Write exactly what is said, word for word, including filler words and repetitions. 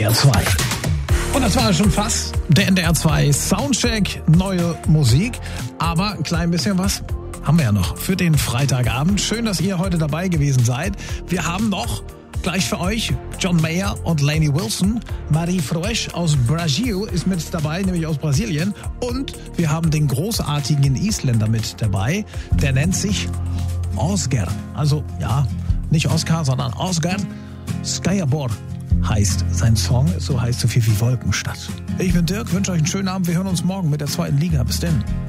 R zwei. Und das war schon fast der N D R zwei Soundcheck, neue Musik. Aber ein klein bisschen was haben wir ja noch für den Freitagabend. Schön, dass ihr heute dabei gewesen seid. Wir haben noch gleich für euch John Mayer und Lainey Wilson. Marie Froesch aus Brasil ist mit dabei, nämlich aus Brasilien. Und wir haben den großartigen Isländer mit dabei. Der nennt sich Oscar. Also ja, nicht Oscar, sondern Oscar Skajabor heißt sein Song. So heißt so viel wie Wolkenstadt. Ich bin Dirk, wünsche euch einen schönen Abend. Wir hören uns morgen mit der zweiten Liga. Bis denn.